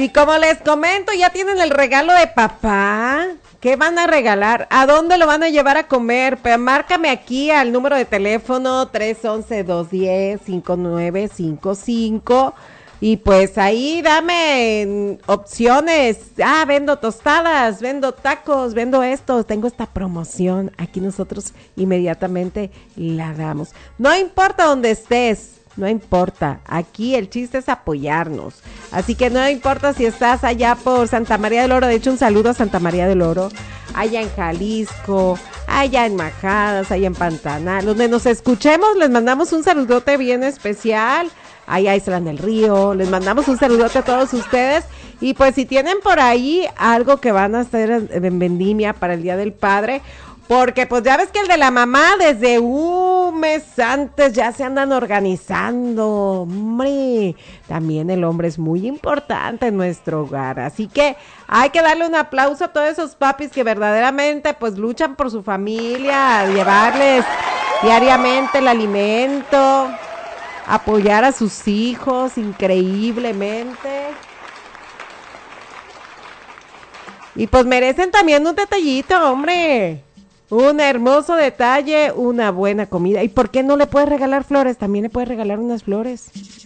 Y como les comento, ya tienen el regalo de papá. ¿Qué van a regalar? ¿A dónde lo van a llevar a comer? Pues márcame aquí al número de teléfono 311-210-5955 y pues ahí dame opciones. Vendo tostadas, vendo tacos, vendo esto, tengo esta promoción. Aquí nosotros inmediatamente la damos. No importa dónde estés. No importa, aquí el chiste es apoyarnos, así que no importa si estás allá por Santa María del Oro, de hecho un saludo a Santa María del Oro, allá en Jalisco, allá en Majadas, allá en Pantanal, donde nos escuchemos, les mandamos un saludote bien especial, allá a Isla del Río, les mandamos un saludote a todos ustedes, y pues si tienen por ahí algo que van a hacer en vendimia para el Día del Padre, porque pues ya ves que el de la mamá desde un mes antes ya se andan organizando, hombre, también el hombre es muy importante en nuestro hogar, así que hay que darle un aplauso a todos esos papis que verdaderamente pues luchan por su familia, a llevarles diariamente el alimento, apoyar a sus hijos increíblemente. Y pues merecen también un detallito, hombre. Un hermoso detalle, una buena comida. ¿Y por qué no le puedes regalar flores? También le puedes regalar unas flores.